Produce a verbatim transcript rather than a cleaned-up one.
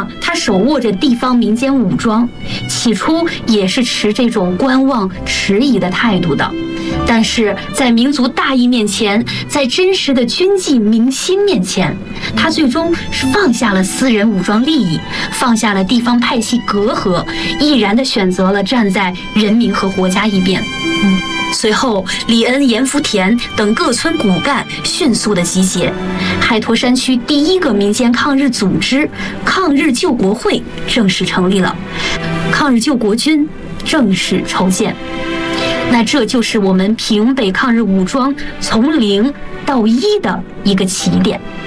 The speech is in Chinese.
啊，他手握着地方民间武装，起初也是持这种观望迟疑的态度的。但是在民族大义面前，在真实的军纪民心面前，他最终是放下了私人武装利益，放下了地方派系隔阂，毅然地选择了站在人民和国家一边。嗯。随后，李恩、严福田等各村骨干迅速的集结，海坨山区第一个民间抗日组织——抗日救国会正式成立了，抗日救国军正式筹建。那这就是我们平北抗日武装从零到一的一个起点。